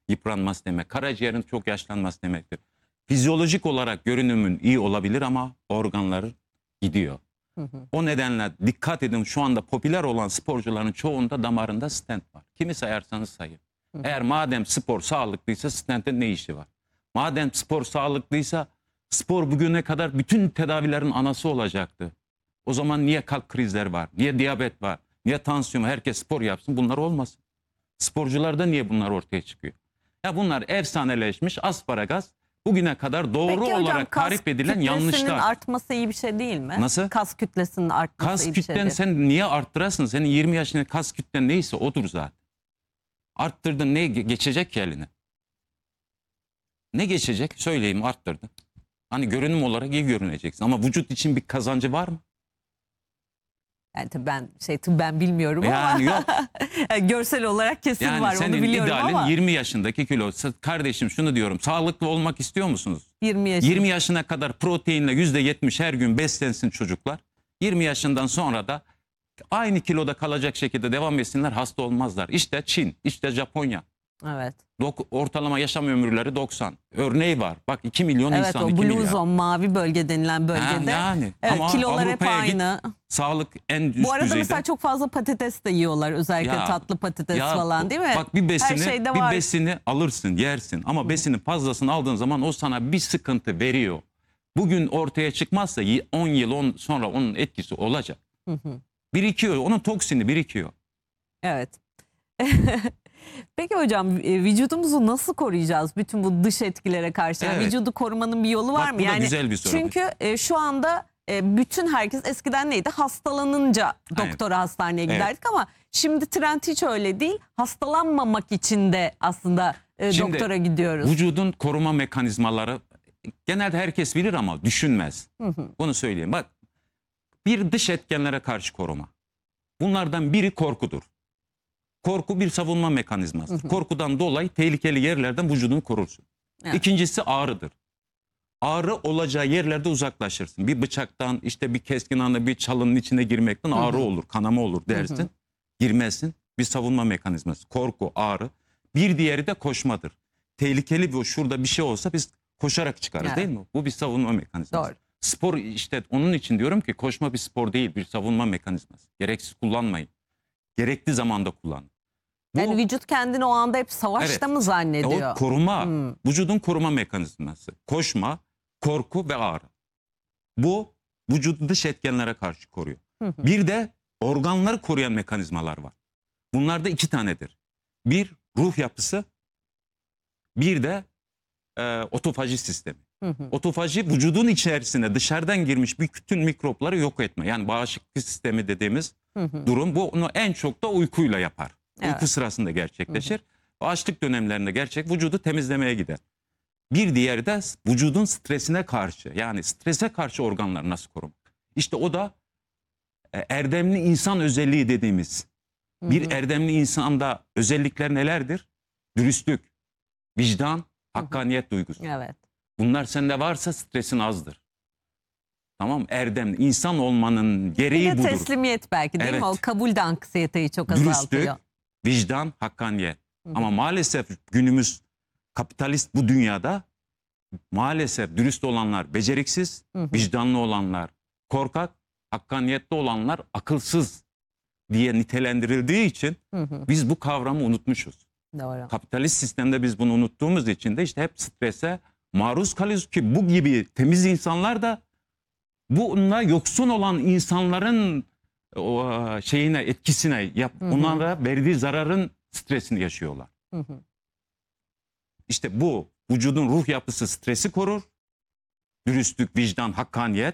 yıpranması demek. Karaciğerin çok yaşlanması demektir. Fizyolojik olarak görünümün iyi olabilir ama organları gidiyor. O nedenle dikkat edin, şu anda popüler olan sporcuların çoğunda damarında stent var. Kimi sayarsanız sayın. Eğer madem spor sağlıklıysa stentin ne işi var? Madem spor sağlıklıysa spor bugüne kadar bütün tedavilerin anası olacaktı. O zaman niye kalp krizleri var? Niye diyabet var? Niye tansiyon? Herkes spor yapsın. Bunlar olmasın. Sporcularda niye bunlar ortaya çıkıyor? Ya bunlar efsaneleşmiş asparagas. Bugüne kadar doğru Peki olarak hocam, tarif edilen yanlışlar. Kas kütlesinin artması iyi bir şey değil mi? Nasıl? Kas kütlesinin artması Kas iyi bir şey kütlen değil. sen niye arttırasın? Senin 20 yaşında kas kütlen neyse odur zaten. Arttırdın, ne geçecek ki eline? Ne geçecek? Söyleyeyim, arttırdın. Hani görünüm olarak iyi görüneceksin ama vücut için bir kazancı var mı? Yani tabii ben bilmiyorum Yani ama yok. görsel olarak kesin Yani var, onu senin biliyorum idealin ama 20 yaşındaki kilo. Kardeşim şunu diyorum, sağlıklı olmak istiyor musunuz? 20 yaşında. 20 yaşına kadar proteinle %70 her gün beslensin çocuklar. 20 yaşından sonra da aynı kiloda kalacak şekilde devam etsinler, hasta olmazlar. İşte Çin, işte Japonya. Evet. Ortalama yaşam ömürleri 90. Örneği var. Bak 2 milyon Evet, insan, o 2 blue milyar. zone, mavi bölge denilen bölgede. Yani. Evet, Ama kilolar hep Avrupa'ya git, aynı. sağlık en üst Bu arada düzeyde. mesela çok fazla patates de yiyorlar. Özellikle Ya, tatlı patates ya falan, değil mi? Bak bir Her şeyde var. besini alırsın, yersin. Ama besinin fazlasını aldığın zaman o sana bir sıkıntı veriyor. Bugün ortaya çıkmazsa 10 yıl sonra onun etkisi olacak. Birikiyor, onun toksini birikiyor. Evet. Peki hocam, vücudumuzu nasıl koruyacağız bütün bu dış etkilere karşı? Yani Evet. vücudu korumanın bir yolu var Bak, mı? bu da Yani güzel bir soru. çünkü şu anda bütün herkes, eskiden neydi? Hastalanınca doktora, hastaneye giderdik ama şimdi trend hiç öyle değil. Hastalanmamak için de aslında Şimdi, doktora gidiyoruz. Vücudun koruma mekanizmaları genelde herkes bilir ama düşünmez. Bunu söyleyeyim. Bak, bir dış etkenlere karşı koruma. Bunlardan biri korkudur. Korku bir savunma mekanizmasıdır. Korkudan dolayı tehlikeli yerlerden vücudunu korursun. Evet. İkincisi ağrıdır. Ağrı olacağı yerlerde uzaklaşırsın. Bir bıçaktan, işte bir keskin anda bir çalının içine girmekten ağrı olur, kanama olur dersin. Girmezsin. Bir savunma mekanizması. Korku, ağrı. Bir diğeri de koşmadır. Tehlikeli bir, şurada bir şey olsa biz koşarak çıkarız, Evet. değil mi? Bu bir savunma mekanizması. Doğru. Spor, işte onun için diyorum ki koşma bir spor değil, bir savunma mekanizması. Gereksiz kullanmayın. Gerekli zamanda kullanın. Bu, Yani vücut kendini o anda hep savaşta mı zannediyor? o koruma, vücudun koruma mekanizması. Koşma, korku ve ağrı. Bu vücudu dış etkenlere karşı koruyor. Bir de organları koruyan mekanizmalar var. Bunlar da 2 tanedir. Bir, ruh yapısı. Bir de otofaji sistemi. Otofaji, vücudun içerisine dışarıdan girmiş bütün mikropları yok etme. Yani bağışıklık sistemi dediğimiz durum. Bunu en çok da uykuyla yapar. Evet. Uyku sırasında gerçekleşir. Açlık dönemlerinde vücudu temizlemeye gider. Bir diğeri de vücudun stresine karşı, yani strese karşı organları nasıl korumak? İşte o da erdemli insan özelliği dediğimiz. Bir erdemli insanda özellikler nelerdir? Dürüstlük, vicdan, hakkaniyet duygusu. Evet. Bunlar sende varsa stresin azdır. Tamam, erdemli insan olmanın Bir gereği de budur. teslimiyet belki, değil mi? Evet. O kabul de anksiyeteyi çok Dürüstlük, azaltıyor. vicdan, hakkaniyet. Ama maalesef günümüz kapitalist bu dünyada maalesef dürüst olanlar beceriksiz, vicdanlı olanlar korkak, hakkaniyetli olanlar akılsız diye nitelendirildiği için biz bu kavramı unutmuşuz. Doğru. Kapitalist sistemde biz bunu unuttuğumuz için de işte hep strese maruz kalıyoruz ki bu gibi temiz insanlar da bununla yoksun olan insanların etkisine, onlara verdiği zararın stresini yaşıyorlar. İşte bu vücudun ruh yapısı stresi korur. Dürüstlük, vicdan, hakkaniyet.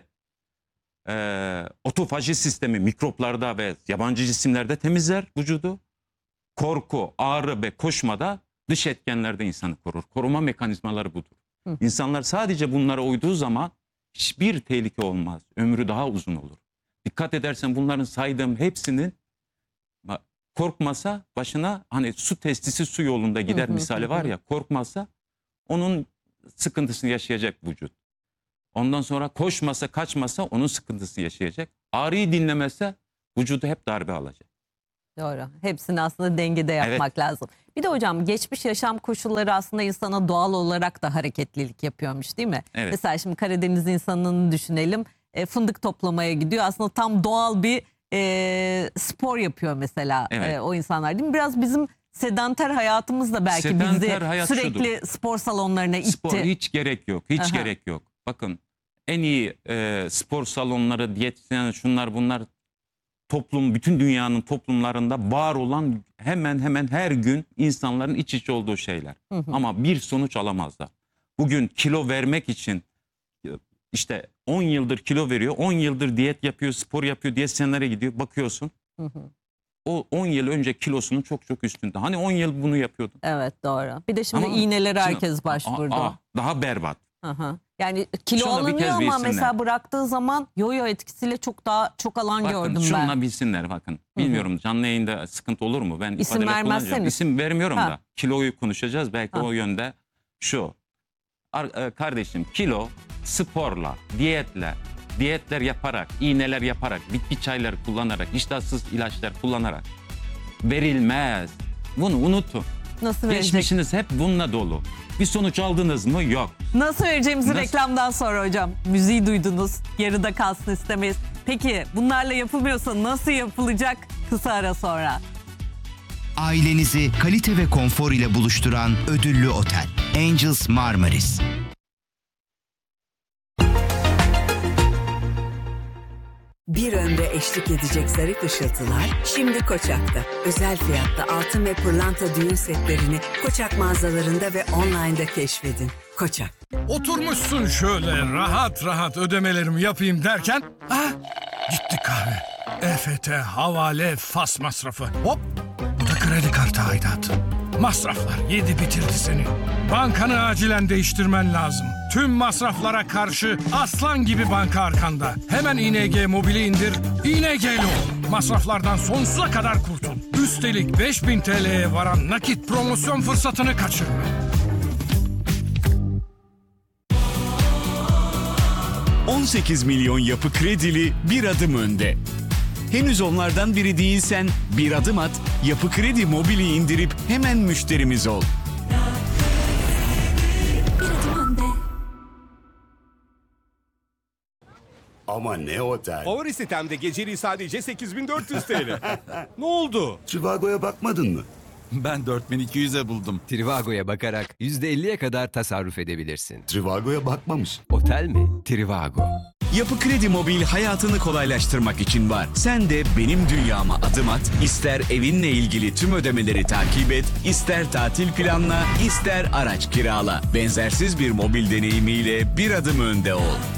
Otofaji sistemi mikroplarda ve yabancı cisimlerde temizler vücudu. Korku, ağrı ve koşmada dış etkenlerde insanı korur. Koruma mekanizmaları budur. İnsanlar sadece bunlara uyduğu zaman hiçbir tehlike olmaz. Ömrü daha uzun olur. Dikkat edersen bunların saydığım hepsinin korkmasa başına, hani su testisi su yolunda gider misali var ya, korkmasa onun sıkıntısını yaşayacak vücut. Ondan sonra koşmasa, kaçmasa onun sıkıntısını yaşayacak. Ağrıyı dinlemese vücudu hep darbe alacak. Doğru. Hepsini aslında dengede yapmak lazım. Bir de hocam geçmiş yaşam koşulları aslında insana doğal olarak da hareketlilik yapıyormuş değil mi? Evet. Mesela şimdi Karadeniz insanını düşünelim. Fındık toplamaya gidiyor. Aslında tam doğal bir spor yapıyor mesela Evet. o insanlar değil mi? Biraz bizim sedanter hayatımız da belki Sedanter bizi hayat sürekli spor salonlarına itti. Spor hiç gerek yok. Hiç Aha. gerek yok. Bakın en iyi spor salonları, diyetisyen, şunlar bunlar bütün dünyanın toplumlarında var olan hemen hemen her gün insanların iç içe olduğu şeyler. Ama bir sonuç alamazlar. Bugün kilo vermek için işte 10 yıldır kilo veriyor, 10 yıldır diyet yapıyor, spor yapıyor, diyetisyenlere gidiyor. Bakıyorsun o 10 yıl önce kilosunun çok çok üstünde. Hani 10 yıl bunu yapıyordu. Evet doğru. Bir de şimdi Ama iğnelere şimdi- herkes başvurdu. Daha berbat. Aha. Yani kilo Şunu bir kez alınıyor ama bilsinler. mesela bıraktığı zaman yo etkisiyle çok alan Bakın gördüm şunla ben. bilsinler bakın. Bilmiyorum canlı yayında sıkıntı olur mu? Ben İsim ifadeler kullanacağım. vermezseniz. İsim vermiyorum Ha. da kiloyu konuşacağız. Belki o yönde şu. Kardeşim kilo sporla, diyetler yaparak, iğneler yaparak, bitki çayları kullanarak, iştahsız ilaçlar kullanarak verilmez. Bunu unutun. Nasıl verecek? Geçmişiniz hep bununla dolu. Bir sonuç aldınız mı? Yok. Nasıl vereceğimizi Nasıl? reklamdan sonra hocam. Müziği duydunuz. Yarıda kalsın istemeyiz. Peki bunlarla yapılmıyorsa nasıl yapılacak? Kısa ara sonra. Ailenizi kalite ve konfor ile buluşturan ödüllü otel Angels Marmaris. Bir ömre eşlik edecek zarif ışıltılar şimdi Koçak'ta. Özel fiyatta altın ve pırlanta düğün setlerini Koçak mağazalarında ve online'da keşfedin. Koçak. Oturmuşsun şöyle rahat rahat ödemelerimi yapayım derken gitti kahve. EFT, havale, fas masrafı. Hop, bu da kredi kartı aidatı. Masraflar yedi bitirdi seni. Bankanı acilen değiştirmen lazım. Tüm masraflara karşı aslan gibi banka arkanda. Hemen ING Mobil'i indir, ING'li ol. Masraflardan sonsuza kadar kurtul. Üstelik 5000 TL'ye varan nakit promosyon fırsatını kaçırma. ...18 milyon yapı kredili bir adım önde. Henüz onlardan biri değilsen bir adım at, Yapı Kredi Mobil'i indirip hemen müşterimiz ol. Ama ne otel? Favori sitemde geceliği sadece 8400 TL. Ne oldu? Trivago'ya bakmadın mı? Ben 4200'e buldum. Trivago'ya bakarak %50'ye kadar tasarruf edebilirsin. Trivago'ya bakmamış. Otel mi? Trivago. Yapı Kredi Mobil hayatını kolaylaştırmak için var. Sen de benim dünyama adım at, ister evinle ilgili tüm ödemeleri takip et, ister tatil planla, ister araç kirala. Benzersiz bir mobil deneyimiyle bir adım önde ol.